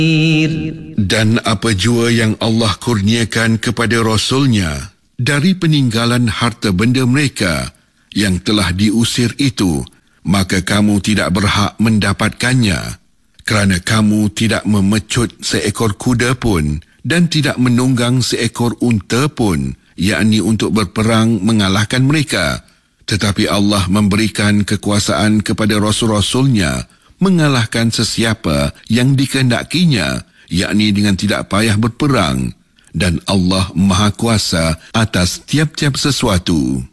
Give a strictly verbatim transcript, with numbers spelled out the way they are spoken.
Dan apa jua yang Allah kurniakan kepada Rasulnya dari peninggalan harta benda mereka yang telah diusir itu, maka kamu tidak berhak mendapatkannya, kerana kamu tidak memecut seekor kuda pun dan tidak menunggang seekor unta pun, yakni untuk berperang mengalahkan mereka. Tetapi Allah memberikan kekuasaan kepada Rasul-Rasulnya mengalahkan sesiapa yang dikehendakinya, yakni dengan tidak payah berperang. Dan Allah Maha Kuasa atas tiap-tiap sesuatu.